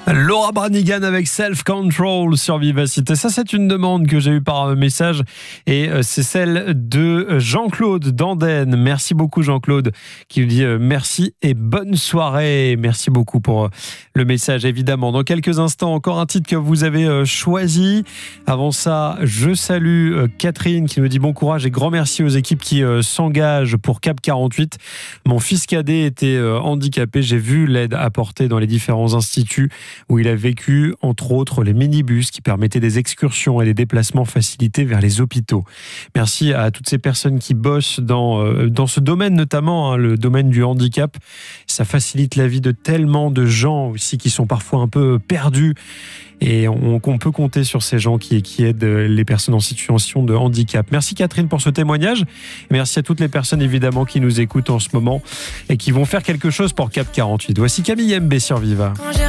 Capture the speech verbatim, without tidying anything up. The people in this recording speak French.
Laura Branigan avec Self Control sur Vivacité. Ça, c'est une demande que j'ai eue par message et c'est celle de Jean-Claude d'Andenne. Merci beaucoup Jean-Claude qui nous dit merci et bonne soirée. Merci beaucoup pour le message, évidemment. Dans quelques instants, encore un titre que vous avez choisi. Avant ça, je salue Catherine qui nous dit bon courage et grand merci aux équipes qui s'engagent pour Cap quarante-huit. Mon fils cadet était handicapé. J'ai vu l'aide apportée dans les différents instituts où il a vécu, entre autres, les minibus qui permettaient des excursions et des déplacements facilités vers les hôpitaux. Merci à toutes ces personnes qui bossent dans, euh, dans ce domaine, notamment hein, le domaine du handicap. Ça facilite la vie de tellement de gens aussi qui sont parfois un peu perdus. Et on, on peut compter sur ces gens qui, qui aident les personnes en situation de handicap. Merci Catherine pour ce témoignage. Et merci à toutes les personnes évidemment qui nous écoutent en ce moment et qui vont faire quelque chose pour Cap quarante-huit. Voici Camille M B sur Viva.